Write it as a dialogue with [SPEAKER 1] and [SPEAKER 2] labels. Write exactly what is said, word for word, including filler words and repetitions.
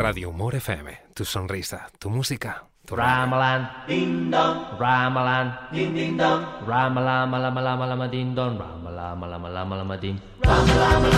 [SPEAKER 1] Radio Humor F M, tu sonrisa, tu música, tu
[SPEAKER 2] Ramalan, ding dong, Ramalan, ding ding dong, Ramalama lama lama lama ding dong, Ramalama lama lama lama ding, Ramalama